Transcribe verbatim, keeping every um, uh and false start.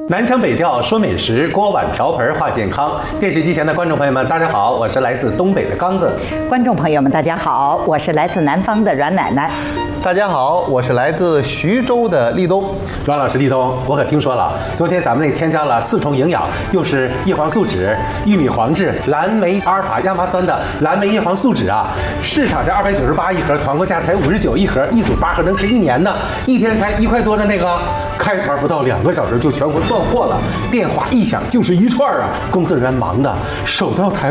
南腔北调说美食，锅碗瓢盆话健康。电视机前的观众朋友们，大家好，我是来自东北的刚子。 观众朋友们，大家好，我是来自南方的阮奶奶。 大家好，我是来自徐州的立冬。 阮老师，立冬，我可听说了，昨天咱们那添加了四重营养，又是叶黄素酯、玉米黄质、蓝莓阿尔法亚麻酸的蓝莓叶黄素酯啊，市场价二百九十八一盒，团购价才五十九一盒，一组八盒能吃一年呢，一天才一块多的那个，开团不到两个小时就全国断货了，电话一响就是一串啊，工作人员忙的手到台。